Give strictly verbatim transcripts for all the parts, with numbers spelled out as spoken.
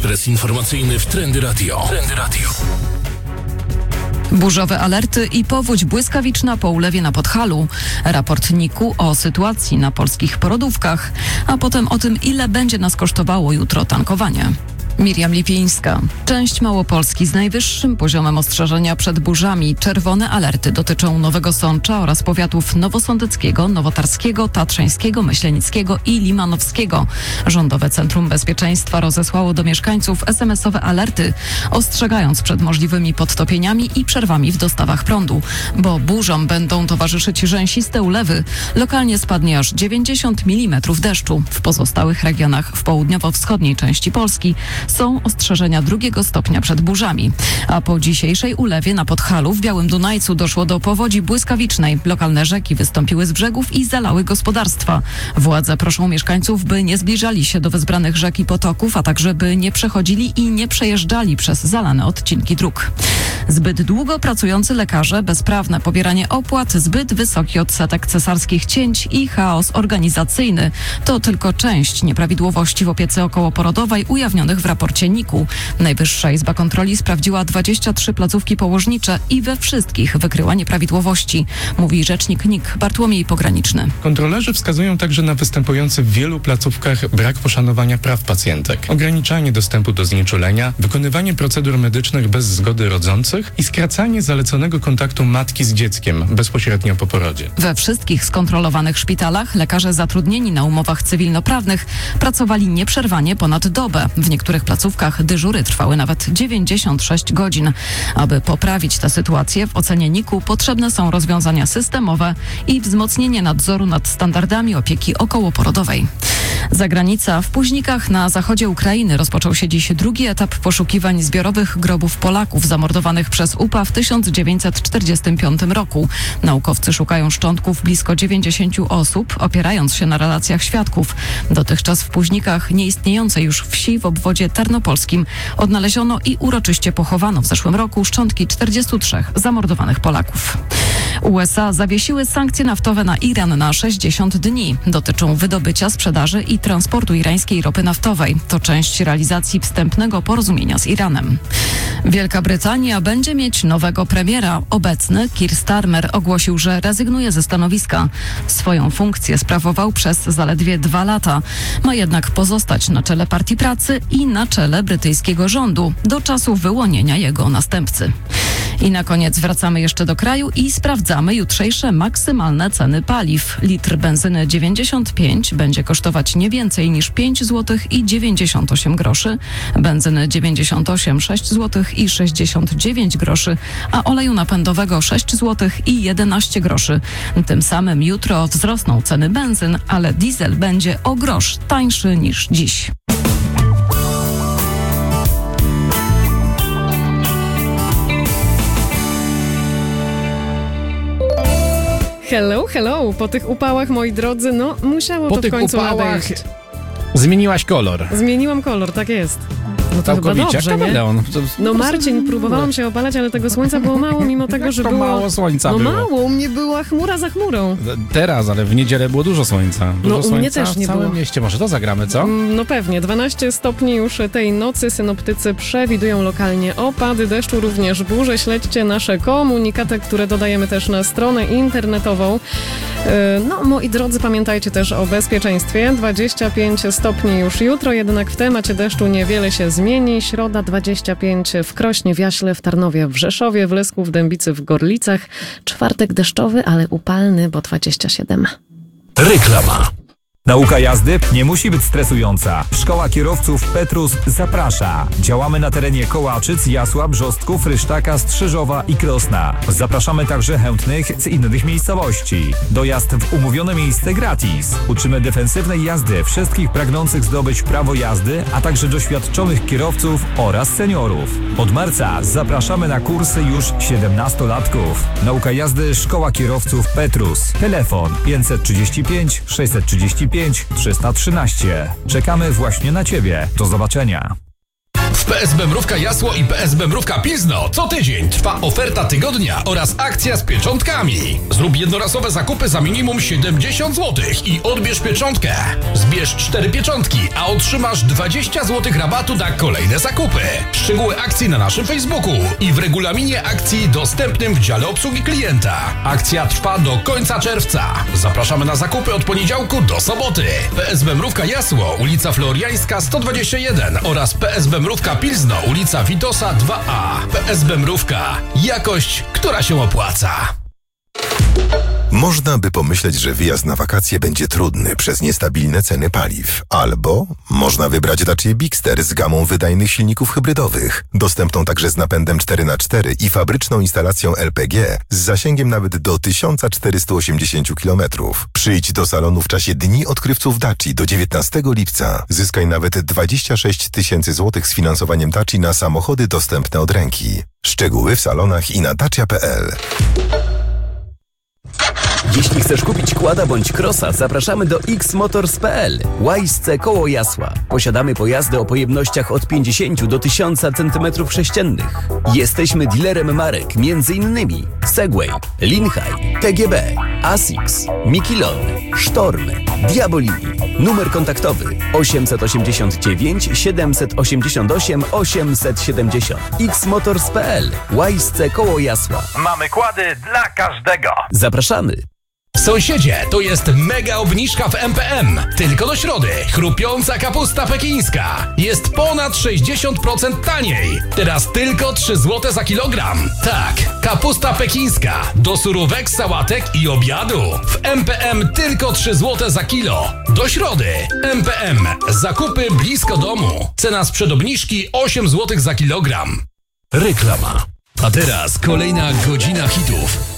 Ekspres informacyjny w Trendy Radio. Trendy Radio. Burzowe alerty i powódź błyskawiczna po ulewie na Podhalu. Raport N I K U o sytuacji na polskich porodówkach, a potem o tym, ile będzie nas kosztowało jutro tankowanie. Miriam Lipińska. Część Małopolski z najwyższym poziomem ostrzeżenia przed burzami. Czerwone alerty dotyczą Nowego Sącza oraz powiatów nowosądeckiego, nowotarskiego, tatrzańskiego, myślenickiego i limanowskiego. Rządowe Centrum Bezpieczeństwa rozesłało do mieszkańców es em esowe alerty, ostrzegając przed możliwymi podtopieniami i przerwami w dostawach prądu, bo burzom będą towarzyszyć rzęsiste ulewy. Lokalnie spadnie aż dziewięćdziesiąt milimetrów deszczu. W pozostałych regionach w południowo-wschodniej części Polski są ostrzeżenia drugiego stopnia przed burzami. A po dzisiejszej ulewie na Podhalu w Białym Dunajcu doszło do powodzi błyskawicznej. Lokalne rzeki wystąpiły z brzegów i zalały gospodarstwa. Władze proszą mieszkańców, by nie zbliżali się do wezbranych rzek i potoków, a także by nie przechodzili i nie przejeżdżali przez zalane odcinki dróg. Zbyt długo pracujący lekarze, bezprawne pobieranie opłat, zbyt wysoki odsetek cesarskich cięć i chaos organizacyjny to tylko część nieprawidłowości w opiece okołoporodowej ujawnionych w raporcie N I K U. Najwyższa Izba Kontroli sprawdziła dwadzieścia trzy placówki położnicze i we wszystkich wykryła nieprawidłowości, mówi rzecznik N I K Bartłomiej Pograniczny. Kontrolerzy wskazują także na występujący w wielu placówkach brak poszanowania praw pacjentek, ograniczanie dostępu do znieczulenia, wykonywanie procedur medycznych bez zgody rodzących i skracanie zaleconego kontaktu matki z dzieckiem bezpośrednio po porodzie. We wszystkich skontrolowanych szpitalach lekarze zatrudnieni na umowach cywilnoprawnych pracowali nieprzerwanie ponad dobę. W niektórych placówkach dyżury trwały nawet dziewięćdziesiąt sześć godzin. Aby poprawić tę sytuację, w ocenie N I K U potrzebne są rozwiązania systemowe i wzmocnienie nadzoru nad standardami opieki okołoporodowej. Zagranica. W Późnikach na zachodzie Ukrainy rozpoczął się dziś drugi etap poszukiwań zbiorowych grobów Polaków zamordowanych przez U P A w tysiąc dziewięćset czterdziestym piątym roku. Naukowcy szukają szczątków blisko dziewięćdziesięciu osób, opierając się na relacjach świadków. Dotychczas w Późnikach, nieistniejącej już wsi w obwodzie tarnopolskim, odnaleziono i uroczyście pochowano w zeszłym roku szczątki czterdziestu trzech zamordowanych Polaków. U S A zawiesiły sankcje naftowe na Iran na sześćdziesiąt dni. Dotyczą wydobycia, sprzedaży i transportu irańskiej ropy naftowej. To część realizacji wstępnego porozumienia z Iranem. Wielka Brytania będzie mieć nowego premiera. Obecny Keir Starmer ogłosił, że rezygnuje ze stanowiska. Swoją funkcję sprawował przez zaledwie dwa lata. Ma jednak pozostać na czele Partii Pracy i na czele brytyjskiego rządu do czasu wyłonienia jego następcy. I na koniec wracamy jeszcze do kraju i sprawdzamy jutrzejsze maksymalne ceny paliw. Litr benzyny dziewięćdziesiąt pięć będzie kosztować nie więcej niż pięć złotych i dziewięćdziesiąt osiem groszy, benzyny dziewięćdziesiąt osiem, sześć złotych i sześćdziesiąt dziewięć groszy, a oleju napędowego sześć złotych i jedenaście groszy. Tym samym jutro wzrosną ceny benzyn, ale diesel będzie o grosz tańszy niż dziś. Hello, hello. Po tych upałach, moi drodzy, no musiało po to w końcu nadejść. Zmieniłaś kolor. Zmieniłam kolor, tak jest. No to chyba dobrze, nie? On, to, no Marcin, próbowałam się opalać, ale tego słońca było mało, mimo tego, że to było... mało słońca No było. mało, u mnie była chmura za chmurą. Teraz, ale w niedzielę było dużo słońca. Dużo no u słońca mnie też nie w całym było. mieście. Może to zagramy, co? No pewnie. dwanaście stopni już tej nocy. Synoptycy przewidują lokalnie opady deszczu, również burze. Śledźcie nasze komunikaty, które dodajemy też na stronę internetową. No, moi drodzy, pamiętajcie też o bezpieczeństwie. dwadzieścia pięć stopni już jutro, jednak w temacie deszczu niewiele się zmieni. Środa dwadzieścia pięć w Krośnie, w Jaśle, w Tarnowie, w Rzeszowie, w Lesku, w Dębicy, w Gorlicach. Czwartek deszczowy, ale upalny, bo dwadzieścia siedem. Reklama. Nauka jazdy nie musi być stresująca. Szkoła Kierowców Petrus zaprasza. Działamy na terenie Kołaczyc, Jasła, Brzostków, Rysztaka, Strzyżowa i Krosna. Zapraszamy także chętnych z innych miejscowości. Dojazd w umówione miejsce gratis. Uczymy defensywnej jazdy wszystkich pragnących zdobyć prawo jazdy, a także doświadczonych kierowców oraz seniorów. Od marca zapraszamy na kursy już siedemnastolatków. Nauka jazdy Szkoła Kierowców Petrus. Telefon pięćset trzydzieści pięć sześćset trzydzieści pięć trzysta trzynaście. Czekamy właśnie na Ciebie. Do zobaczenia. W P S B Mrówka Jasło i P S B Mrówka Pilzno co tydzień trwa oferta tygodnia oraz akcja z pieczątkami. Zrób jednorazowe zakupy za minimum siedemdziesiąt złotych i odbierz pieczątkę. Zbierz cztery pieczątki, a otrzymasz dwadzieścia złotych rabatu na kolejne zakupy. Szczegóły akcji na naszym Facebooku i w regulaminie akcji dostępnym w dziale obsługi klienta. Akcja trwa do końca czerwca. Zapraszamy na zakupy od poniedziałku do soboty. P S B Mrówka Jasło, ulica Floriańska sto dwadzieścia jeden oraz P S B Mrówka Pilzno, ulica Witosa dwa A. P S B Mrówka. Jakość, która się opłaca. Można by pomyśleć, że wyjazd na wakacje będzie trudny przez niestabilne ceny paliw. Albo można wybrać Dacia Bigster z gamą wydajnych silników hybrydowych, dostępną także z napędem cztery na cztery i fabryczną instalacją L P G z zasięgiem nawet do tysiąc czterysta osiemdziesiąt kilometrów. Przyjdź do salonu w czasie Dni Odkrywców Daci do dziewiętnastego lipca. Zyskaj nawet dwadzieścia sześć tysięcy złotych z finansowaniem Daci na samochody dostępne od ręki. Szczegóły w salonach i na dacia kropka p l. Jeśli chcesz kupić quada bądź crossa, zapraszamy do x motors kropka p l. Łajsce koło Jasła. Posiadamy pojazdy o pojemnościach od pięćdziesięciu do tysiąca centymetrów sześciennych. Jesteśmy dealerem marek między innymi Segway, Linhai, T G B, Asics, Mikilon, Sztorm, Diabolini. Numer kontaktowy osiemset osiemdziesiąt dziewięć siedemset osiemdziesiąt osiem osiemset siedemdziesiąt. x motors kropka p l. Łajsce koło Jasła. Mamy kłady dla każdego. Zapraszamy. Sąsiedzie, to jest mega obniżka w M P M. Tylko do środy. Chrupiąca kapusta pekińska. Jest ponad sześćdziesiąt procent taniej. Teraz tylko trzy złote za kilogram. Tak, kapusta pekińska. Do surówek, sałatek i obiadu. W M P M tylko trzy złote za kilo. Do środy. M P M. Zakupy blisko domu. Cena sprzed obniżki osiem złotych za kilogram. Reklama. A teraz kolejna godzina hitów.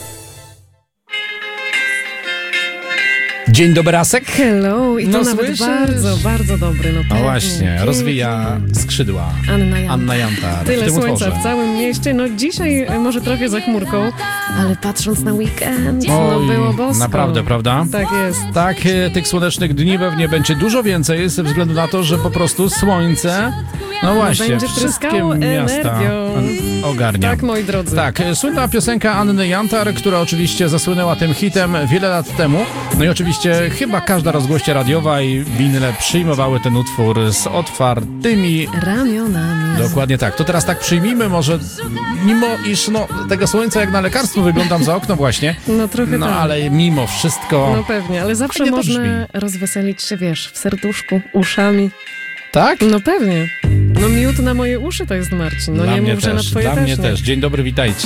Dzień dobrasek. Hello, i to No nawet słyszysz? bardzo, bardzo dobry. No, No pewnie. właśnie, Pięknie. rozwija skrzydła. Anna Jantar. Anna Jantar. w Tyle tym słońca utworze. w całym mieście. No dzisiaj e, może trochę za chmurką, ale patrząc na weekend, no Oj, było bosko. naprawdę, prawda? Tak jest. Tak, e, tych słonecznych dni pewnie będzie dużo więcej ze względu na to, że po prostu słońce, no właśnie, będzie wszystkie tryskało miasta energią. ogarnia. Tak, moi drodzy. Tak, e, słynna piosenka Anny Jantar, która oczywiście zasłynęła tym hitem wiele lat temu. No i oczywiście chyba każda rozgłośnia radiowa i winyle przyjmowały ten utwór z otwartymi Ramionami. Dokładnie tak. To teraz tak przyjmijmy może, mimo iż no, tego słońca jak na lekarstwo wyglądam za okno właśnie, No trochę no tak. ale mimo wszystko... No pewnie, ale zawsze Fajnie to można brzmi. rozweselić się, wiesz, w serduszku, uszami. Tak? No pewnie. No miód na moje uszy to jest, Marcin. No dla nie mnie mów, że na też, twoje dla też mnie nie. też. Dzień dobry, witajcie.